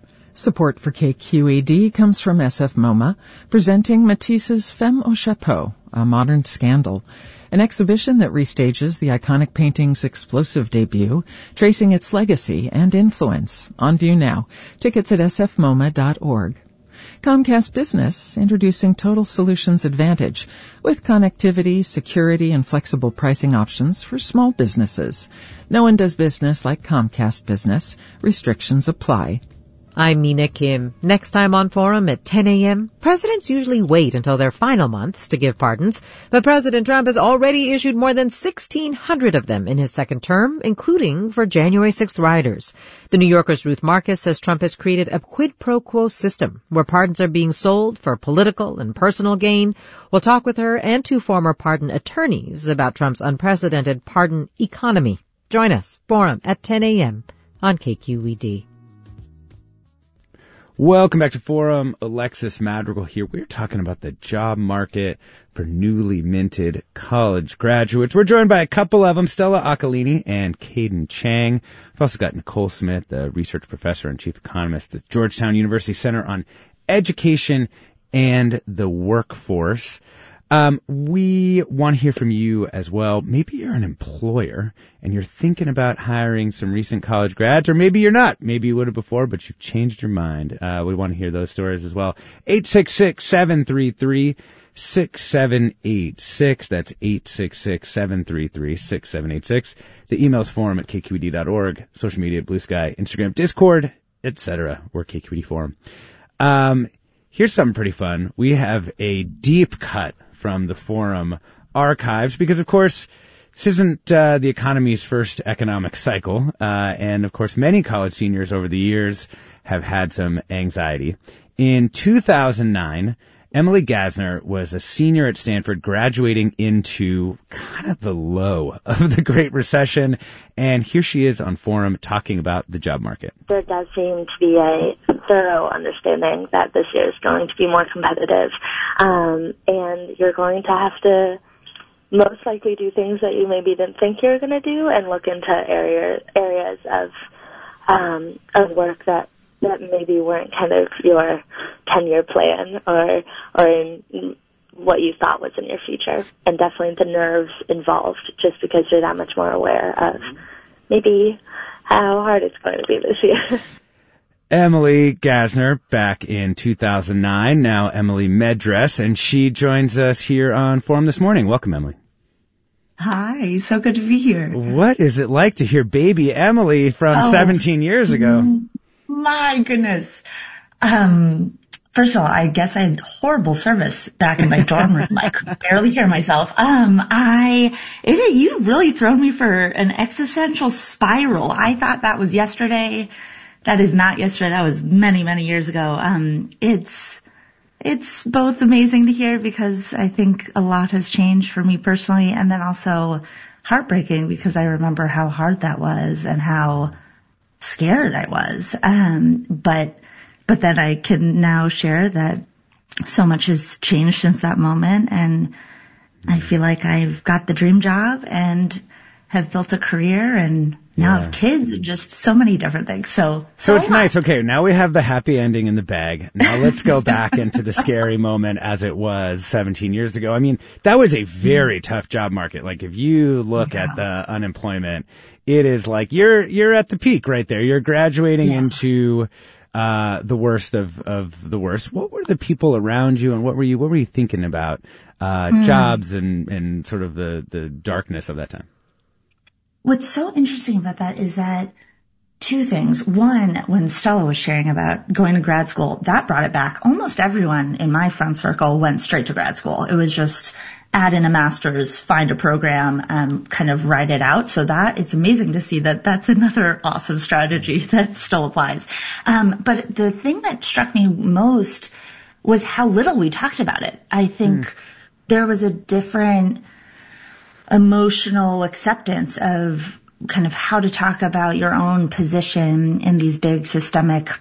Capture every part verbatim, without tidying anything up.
Support for K Q E D comes from S F MoMA, presenting Matisse's Femme au Chapeau, a modern scandal, an exhibition that restages the iconic painting's explosive debut, tracing its legacy and influence. On view now. Tickets at s f moma dot org. Comcast Business, introducing Total Solutions Advantage, with connectivity, security, and flexible pricing options for small businesses. No one does business like Comcast Business. Restrictions apply. I'm Mina Kim. Next time on Forum at ten a.m., presidents usually wait until their final months to give pardons, but President Trump has already issued more than sixteen hundred of them in his second term, including for January sixth rioters. The New Yorker's Ruth Marcus says Trump has created a quid pro quo system where pardons are being sold for political and personal gain. We'll talk with her and two former pardon attorneys about Trump's unprecedented pardon economy. Join us, Forum at ten a.m. on K Q E D. Welcome back to Forum. Alexis Madrigal here. We're talking about the job market for newly minted college graduates. We're joined by a couple of them, Stella Occolini and Caden Chang. We've also got Nicole Smith, the research professor and chief economist at Georgetown University Center on Education and the Workforce. Um, we want to hear from you as well. Maybe you're an employer and you're thinking about hiring some recent college grads, or maybe you're not. Maybe you would have before, but you've changed your mind. Uh, we want to hear those stories as well. eight six six, seven three three, six seven eight six. That's eight six six, seven three three, six seven eight six. The email's forum at k q e d dot org. Social media, Blue Sky, Instagram, Discord, et cetera. We're K Q E D Forum. Um, here's something pretty fun. We have a deep cut from the Forum archives, because, of course, this isn't uh, the economy's first economic cycle, uh, and, of course, many college seniors over the years have had some anxiety. In two thousand nine, Emily Gassner was a senior at Stanford, graduating into kind of the low of the Great Recession, and here she is on Forum talking about the job market. There does seem to be a thorough understanding that this year is going to be more competitive, um, and you're going to have to most likely do things that you maybe didn't think you were going to do, and look into area, areas of um, of work that that maybe weren't kind of your ten-year plan or or in what you thought was in your future. And definitely the nerves involved, just because you're that much more aware of maybe how hard it's going to be this year. Emily Gassner back in two thousand nine, now Emily Medress, and she joins us here on Forum this morning. Welcome, Emily. Hi, so good to be here. What is it like to hear baby Emily from oh, seventeen years ago? My goodness. Um, first of all, I guess I had horrible service back in my dorm room. I could barely hear myself. Um, I, it, you really thrown me for an existential spiral. I thought that was yesterday. That is not yesterday. That was many, many years ago. Um, it's, it's both amazing to hear because I think a lot has changed for me personally, and then also heartbreaking because I remember how hard that was and how scared I was. Um, but, but then I can now share that so much has changed since that moment, and I feel like I've got the dream job and have built a career and now yeah. have kids and just so many different things. So, so, so it's nice. Okay, now we have the happy ending in the bag. Now let's go back into the scary moment as it was seventeen years ago. I mean, that was a very mm. tough job market. Like if you look yeah. at the unemployment, it is like you're you're at the peak right there. You're graduating yeah. into uh the worst of of the worst. What were the people around you, and what were you what were you thinking about uh mm. jobs and and sort of the the darkness of that time? What's so interesting about that is that two things. One, when Stella was sharing about going to grad school, that brought it back. Almost everyone in my friend circle went straight to grad school. It was just add in a master's, find a program, um, kind of write it out. So that it's amazing to see that that's another awesome strategy that still applies. Um, but the thing that struck me most was how little we talked about it. I think mm. there was a different emotional acceptance of kind of how to talk about your own position in these big systemic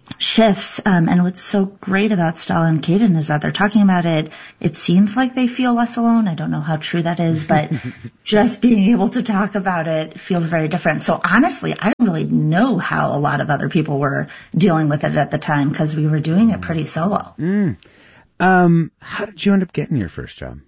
shifts. Um, and what's so great about Stella and Caden is that they're talking about it. It seems like they feel less alone. I don't know how true that is, but just being able to talk about it feels very different. So honestly, I don't really know how a lot of other people were dealing with it at the time because we were doing it pretty solo. Mm. Um, how did you end up getting your first job?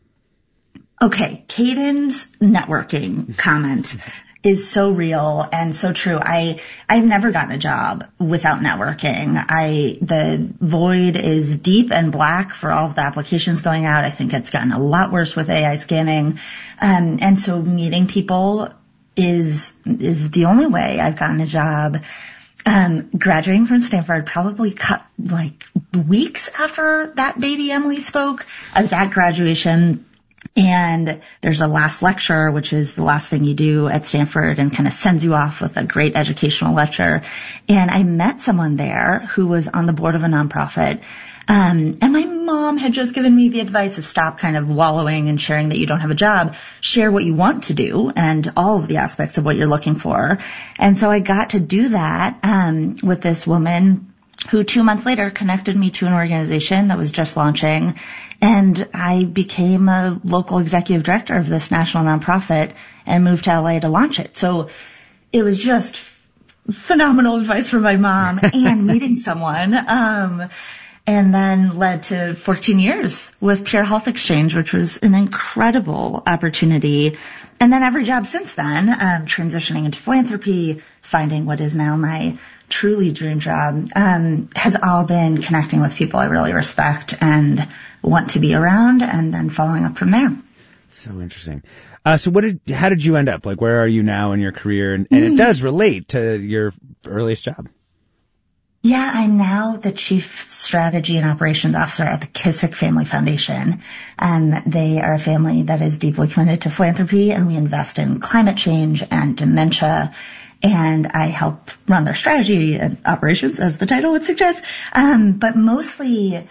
Okay, Caden's networking comment is so real and so true. I, I've never gotten a job without networking. I, the void is deep and black for all of the applications going out. I think it's gotten a lot worse with A I scanning. Um, and so meeting people is, is the only way I've gotten a job. Um, graduating from Stanford probably cut like weeks after that baby Emily spoke. I was at graduation. And there's a last lecture, which is the last thing you do at Stanford and kind of sends you off with a great educational lecture. And I met someone there who was on the board of a nonprofit. Um, and my mom had just given me the advice of stop kind of wallowing and sharing that you don't have a job. Share what you want to do and all of the aspects of what you're looking for. And so I got to do that, um, with this woman who two months later connected me to an organization that was just launching. And I became a local executive director of this national nonprofit and moved to L A to launch it. So it was just phenomenal advice from my mom and meeting someone. Um, and then led to fourteen years with Pure Health Exchange, which was an incredible opportunity. And then every job since then, um, transitioning into philanthropy, finding what is now my truly dream job, um, has all been connecting with people I really respect and want to be around, and then following up from there. So interesting. Uh, so what did, how did you end up? Like, where are you now in your career? And, and mm. it does relate to your earliest job. Yeah, I'm now the Chief Strategy and Operations Officer at the Kissick Family Foundation. Um, they are a family that is deeply committed to philanthropy, and we invest in climate change and dementia. And I help run their strategy and operations, as the title would suggest. Um, but mostly,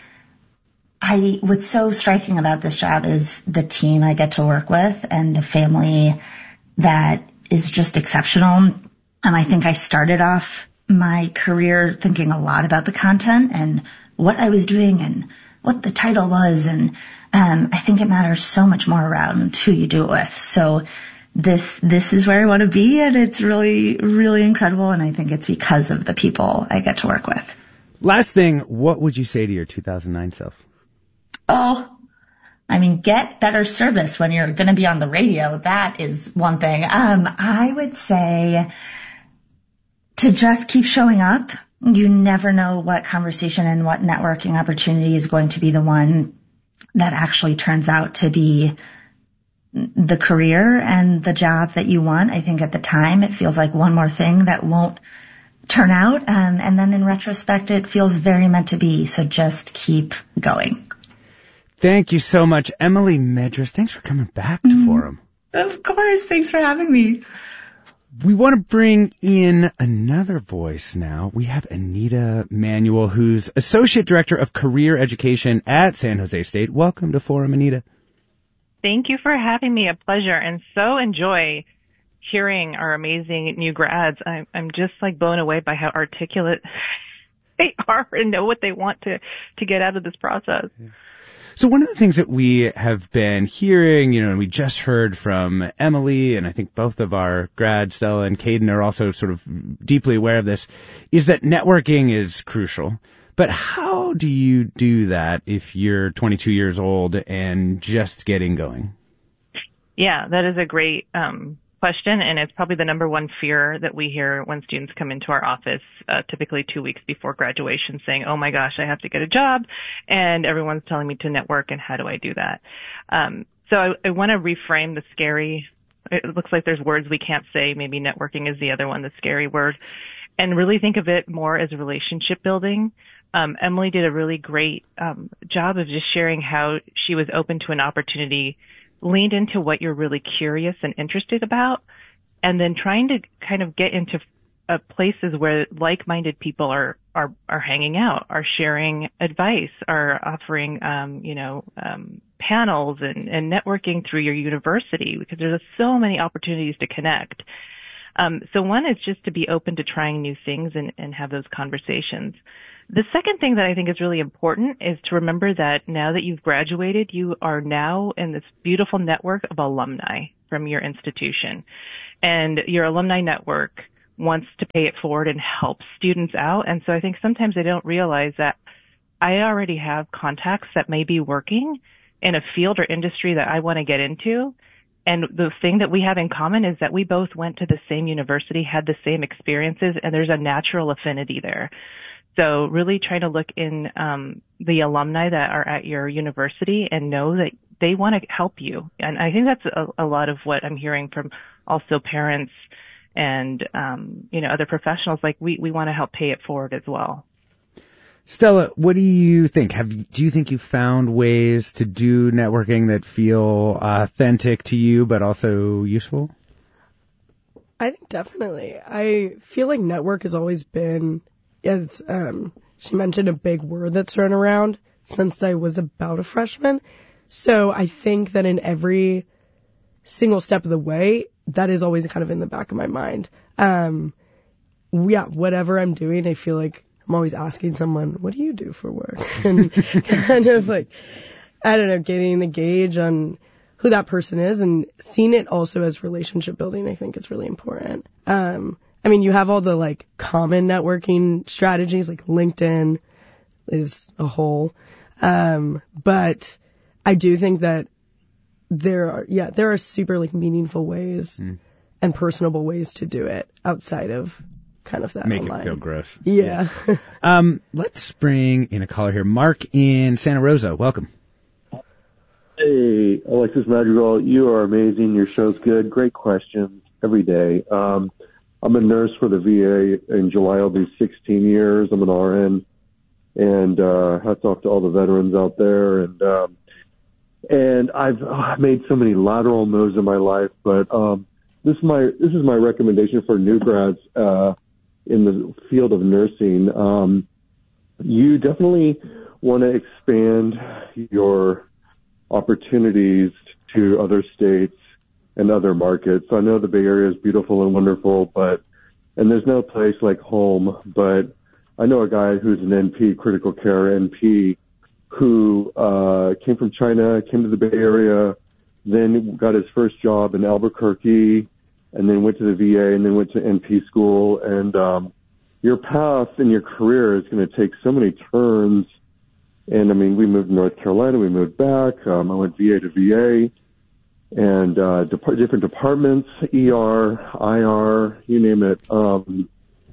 I, what's so striking about this job is the team I get to work with and the family that is just exceptional. Um, I think I started off my career thinking a lot about the content and what I was doing and what the title was. And, um, I think it matters so much more around who you do it with. So this, this is where I want to be. And it's really, really incredible. And I think it's because of the people I get to work with. Last thing, what would you say to your two thousand nine self? Oh, I mean, get better service when you're going to be on the radio. That is one thing. Um, I would say to just keep showing up. You never know what conversation and what networking opportunity is going to be the one that actually turns out to be the career and the job that you want. I think at the time it feels like one more thing that won't turn out. Um, and then in retrospect, it feels very meant to be. So just keep going. Thank you so much, Emily Medras. Thanks for coming back to mm-hmm. Forum. Of course. Thanks for having me. We want to bring in another voice now. We have Anita Manuel, who's Associate Director of Career Education at San Jose State. Welcome to Forum, Anita. Thank you for having me. A pleasure, and so enjoy hearing our amazing new grads. I'm, I'm just like blown away by how articulate they are and know what they want to, to get out of this process. Yeah. So one of the things that we have been hearing, you know, and we just heard from Emily, and I think both of our grads, Stella and Caden, are also sort of deeply aware of this, is that networking is crucial. But how do you do that if you're twenty-two years old and just getting going? Yeah, that is a great um, question, and it's probably the number one fear that we hear when students come into our office, uh, typically two weeks before graduation, saying, oh my gosh, I have to get a job, and everyone's telling me to network, and how do I do that? Um, so I, I want to reframe the scary, it looks like there's words we can't say, maybe networking is the other one, the scary word, and really think of it more as relationship building. Um, Emily did a really great um, job of just sharing how she was open to an opportunity, leaned into what you're really curious and interested about, and then trying to kind of get into uh, places where like-minded people are, are, are hanging out, are sharing advice, are offering, um, you know, um, panels and, and networking through your university, because there's so many opportunities to connect. Um, so one is just to be open to trying new things and, and have those conversations. The second thing that I think is really important is to remember that now that you've graduated, you are now in this beautiful network of alumni from your institution. And your alumni network wants to pay it forward and help students out. And so I think sometimes they don't realize that I already have contacts that may be working in a field or industry that I want to get into. And the thing that we have in common is that we both went to the same university, had the same experiences, and there's a natural affinity there. So really trying to look in um, the alumni that are at your university and know that they want to help you. And I think that's a, a lot of what I'm hearing from also parents and, um, you know, other professionals. Like we, we want to help pay it forward as well. Stella, what do you think? Have you, do you think you found ways to do networking that feel authentic to you but also useful? I think definitely. I feel like network has always been, as um, she mentioned, a big word that's thrown around since I was about a freshman. So I think that in every single step of the way, that is always kind of in the back of my mind. Um, yeah, whatever I'm doing, I feel like I'm always asking someone, what do you do for work? And kind of like, I don't know, getting the gauge on who that person is and seeing it also as relationship building, I think is really important. Um, I mean, you have all the like common networking strategies, like LinkedIn is a whole. Um, but I do think that there are, yeah, there are super like meaningful ways mm. and personable ways to do it outside of kind of that Make online. it feel gross. Yeah. yeah. um, let's bring in a caller here. Mark in Santa Rosa. Welcome. Hey, Alexis Madrigal, you are amazing. Your show's good. Great questions every day. Um, I'm a nurse for the V A. In July, I'll be sixteen years. I'm an R N. And uh, hats off to all the veterans out there. And um, and I've oh, made so many lateral moves in my life, but um, this is my this is my recommendation for new grads uh, in the field of nursing. Um, you definitely want to expand your opportunities to other states and other markets. I know the Bay Area is beautiful and wonderful, but and there's no place like home. But I know a guy who's an N P, critical care N P, who uh came from China, came to the Bay Area, then got his first job in Albuquerque, and then went to the V A, and then went to N P school. And um your path in your career is going to take so many turns. And I mean, we moved to North Carolina, we moved back. Um, I went V A to V A, and uh, dep- different departments, E R, I R, you name it. Um,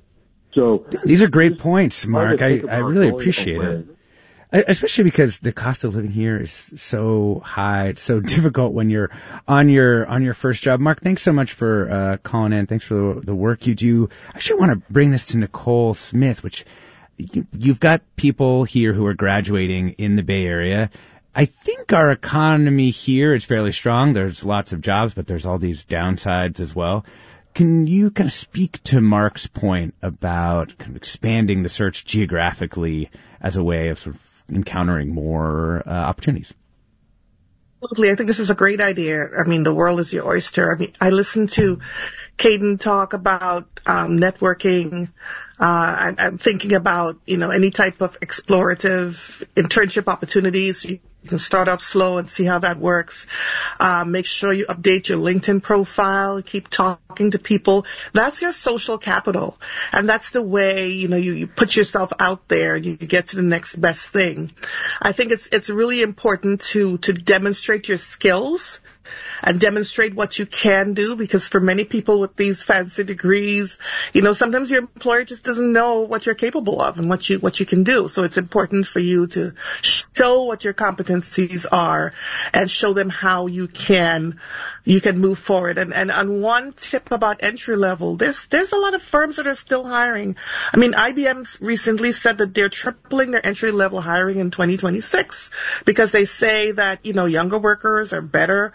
so these are great points, Mark. I, I really appreciate it. I, especially because the cost of living here is so high. It's so difficult when you're on your on your first job. Mark, thanks so much for uh, calling in. Thanks for the, the work you do. I actually want to bring this to Nicole Smith, which. You've got people here who are graduating in the Bay Area. I think our economy here is fairly strong. There's lots of jobs, but there's all these downsides as well. Can you kind of speak to Mark's point about kind of expanding the search geographically as a way of sort of encountering more uh, opportunities? Absolutely. I think this is a great idea. I mean, the world is your oyster. I mean, I listened to Caden talk about um, networking. Uh, I, I'm thinking about, you know, any type of explorative internship opportunities. You can start off slow and see how that works. Uh, make sure you update your LinkedIn profile. Keep talking to people. That's your social capital. And that's the way, you know, you, you put yourself out there and you get to the next best thing. I think it's, it's really important to, to demonstrate your skills and demonstrate what you can do, because for many people with these fancy degrees, you know, sometimes your employer just doesn't know what you're capable of and what you what you can do. So it's important for you to show what your competencies are and show them how you can you can move forward. And and on one tip about entry level, there's there's a lot of firms that are still hiring. I mean, I B M recently said that they're tripling their entry level hiring in twenty twenty-six because they say that, you know, younger workers are better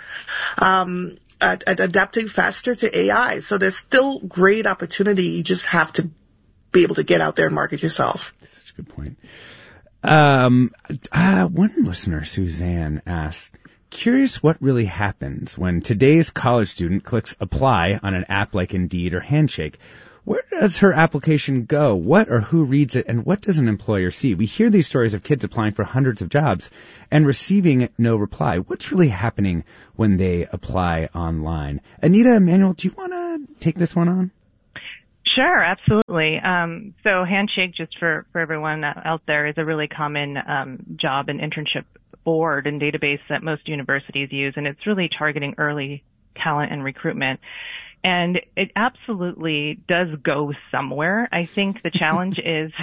um at, at adapting faster to A I. So there's still great opportunity. You just have to be able to get out there and market yourself. That's a good point. Um, uh, one listener, Suzanne, asked, curious what really happens when today's college student clicks apply on an app like Indeed or Handshake. Where does her application go? What or who reads it? And what does an employer see? We hear these stories of kids applying for hundreds of jobs and receiving no reply. What's really happening when they apply online? Anita, Emmanuel, do you want to take this one on? Sure, absolutely. Um, so Handshake, just for, for everyone out there, is a really common um, job and internship board and database that most universities use, and it's really targeting early talent and recruitment. And it absolutely does go somewhere. I think the challenge is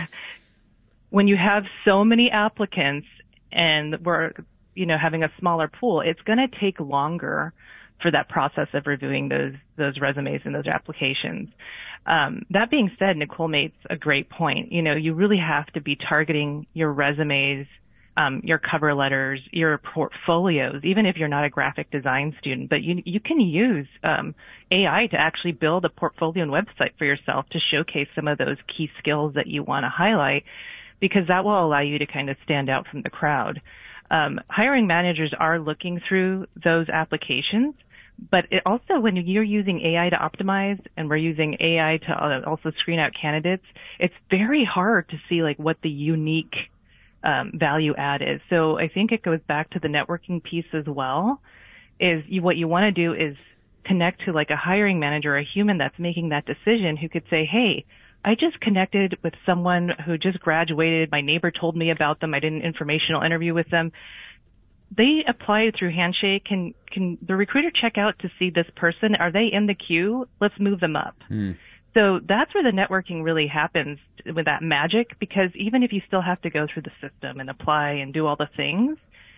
when you have so many applicants and we're, you know, having a smaller pool, it's going to take longer for that process of reviewing those those resumes and those applications. Um, that being said, Nicole makes a great point. You know, you really have to be targeting your resumes, um, your cover letters, your portfolios, even if you're not a graphic design student. But you you can use um, A I to actually build a portfolio and website for yourself to showcase some of those key skills that you want to highlight, because that will allow you to kind of stand out from the crowd. Um, hiring managers are looking through those applications. But it also, when you're using A I to optimize and we're using A I to also screen out candidates, it's very hard to see like what the unique um, value add is. So I think it goes back to the networking piece as well. Is you, what you want to do is connect to like a hiring manager, a human that's making that decision, who could say, "Hey, I just connected with someone who just graduated. My neighbor told me about them. I did an informational interview with them. They applied through Handshake. Can can the recruiter check out to see this person? Are they in the queue? Let's move them up." Mm. So that's where the networking really happens with that magic, because even if you still have to go through the system and apply and do all the things,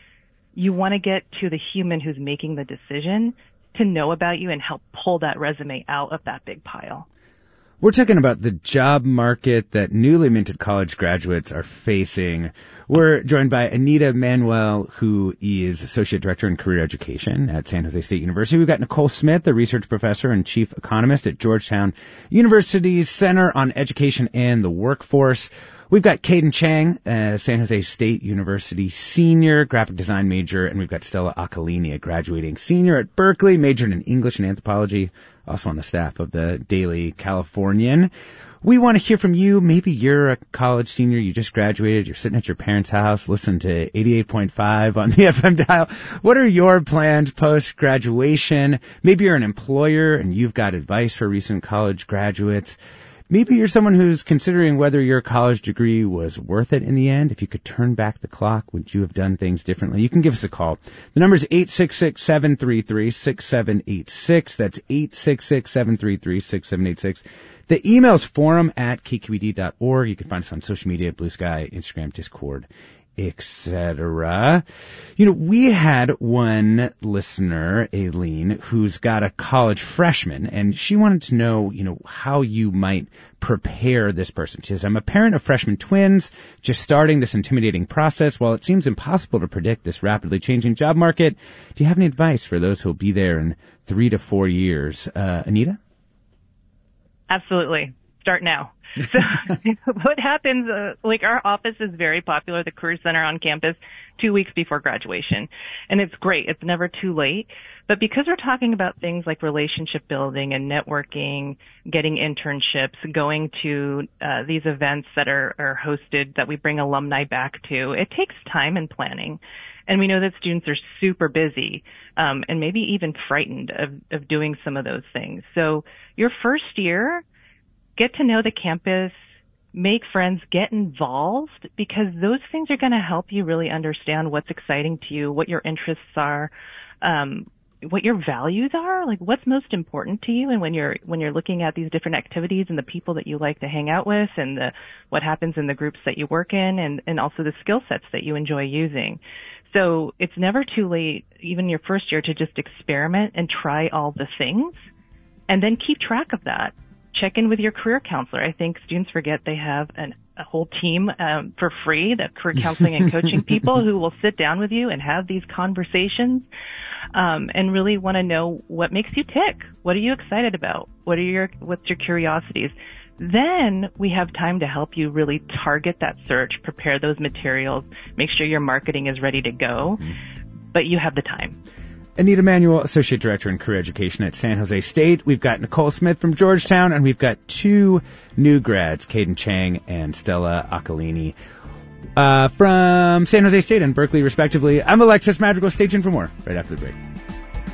you want to get to the human who's making the decision to know about you and help pull that resume out of that big pile. We're talking about the job market that newly minted college graduates are facing. We're joined by Anita Manuel, who is Associate Director in Career Education at San Jose State University. We've got Nicole Smith, a research professor and chief economist at Georgetown University's Center on Education and the Workforce. We've got Caden Chang, uh, San Jose State University senior, graphic design major, and we've got Stella Acalini, a graduating senior at Berkeley, majored in English and anthropology, also on the staff of the Daily Californian. We want to hear from you. Maybe you're a college senior, you just graduated, you're sitting at your parents' house, listening to eighty-eight point five on the F M dial. What are your plans post-graduation? Maybe you're an employer and you've got advice for recent college graduates. Maybe you're someone who's considering whether your college degree was worth it in the end. If you could turn back the clock, would you have done things differently? You can give us a call. The number is eight six six, seven three three, six seven eight six. That's eight six six, seven three three, six seven eight six. The email is forum at k q e d dot org. You can find us on social media, Blue Sky, Instagram, Discord, et cetera. You know, we had one listener, Aileen, who's got a college freshman, and she wanted to know, you know, how you might prepare this person. She says, "I'm a parent of freshman twins, just starting this intimidating process. While it seems impossible to predict this rapidly changing job market, do you have any advice for those who will be there in three to four years?" Uh, Anita? Absolutely. Start now. So what happens, uh, like our office is very popular, the Career Center on campus, two weeks before graduation. And it's great. It's never too late. But because we're talking about things like relationship building and networking, getting internships, going to uh, these events that are, are hosted that we bring alumni back to, it takes time and planning. And we know that students are super busy um, and maybe even frightened of, of doing some of those things. So your first year, get to know the campus, make friends, get involved, because those things are going to help you really understand what's exciting to you, what your interests are, um, what your values are, like what's most important to you. And when you're when you're looking at these different activities and the people that you like to hang out with, and the what happens in the groups that you work in, and, and also the skill sets that you enjoy using. So it's never too late, even your first year, to just experiment and try all the things, and then keep track of that. Check in with your career counselor. I think students forget they have an, a whole team um, for free, the career counseling and coaching people who will sit down with you and have these conversations um, and really want to know what makes you tick. What are you excited about? What are your what's your curiosities? Then we have time to help you really target that search, prepare those materials, make sure your marketing is ready to go. but you have the time. Anita Manuel, Associate Director in Career Education at San Jose State. We've got Nicole Smith from Georgetown, and we've got two new grads, Caden Chang and Stella Acalini, uh, from San Jose State and Berkeley, respectively. I'm Alexis Madrigal. Stay tuned for more right after the break.